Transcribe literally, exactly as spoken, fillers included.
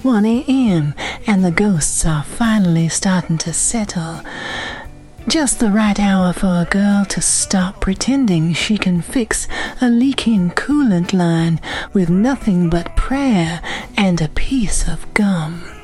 one a.m. and the ghosts are finally starting to settle. Just the right hour for a girl to stop pretending she can fix a leaking coolant line with nothing but prayer and a piece of gum.